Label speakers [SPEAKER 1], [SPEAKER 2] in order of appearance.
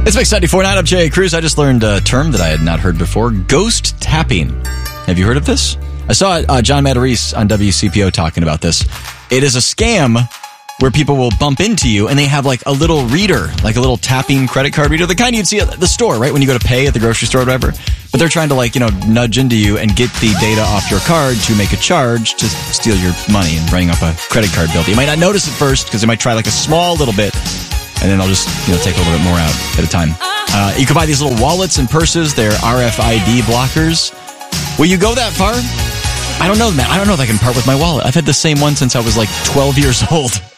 [SPEAKER 1] It's Mix 94.9. I'm Jay Cruz. I just learned a term that I had not heard before. Ghost tapping. Have you heard of this? I saw John Matarese on WCPO talking about this. It is a scam where people will bump into you and they have like a little reader, like a little tapping credit card reader, the kind you'd see at the store, right? When you go to pay at the grocery store or whatever. But they're trying to nudge into you and get the data off your card to make a charge to steal your money and bring up a credit card bill. You might not notice it first because they might try like a small little bit and then they'll just take a little bit more out at a time. You can buy these little wallets and purses. They're RFID blockers. Will you go that far? I don't know, man. I don't know if I can part with my wallet. I've had the same one since I was like 12 years old.